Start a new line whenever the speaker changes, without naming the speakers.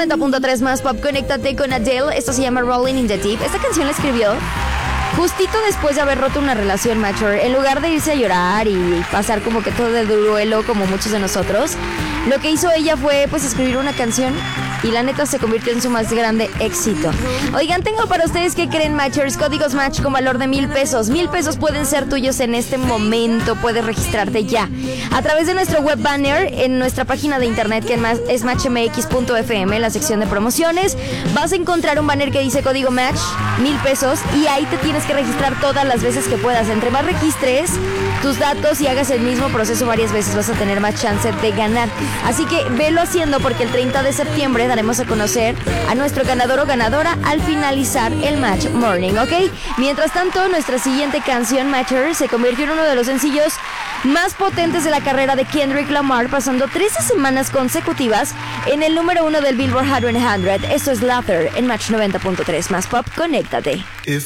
90.3 más pop, conéctate con Adele. Esto se llama Rolling in the Deep. Esta canción la escribió justito después de haber roto una relación, Matcher. En lugar de irse a llorar y pasar como que todo de duelo como muchos de nosotros, lo que hizo ella fue pues escribir una canción y la neta se convirtió en su más grande éxito. Oigan, tengo para ustedes que creen, Matchers, códigos Match con valor de 1,000 pesos. 1,000 pesos pueden ser tuyos en este momento. Puedes registrarte ya a través de nuestro web banner en nuestra página de internet, que es matchmx.fm, en la sección de promociones. Vas a encontrar un banner que dice código Match, 1,000 pesos, y ahí te tienes que registrar todas las veces que puedas. Entre más registres tus datos y hagas el mismo proceso varias veces, vas a tener más chance de ganar. Así que velo haciendo, porque el 30 de septiembre daremos a conocer a nuestro ganador o ganadora al finalizar el Match Morning, ¿ok? Mientras tanto, nuestra siguiente canción, Matcher, se convirtió en uno de los sencillos más potentes de la carrera de Kendrick Lamar, pasando 13 semanas consecutivas en el número 1 del Billboard Hot 100. Esto es Laughter en Match 90.3 más pop, conéctate.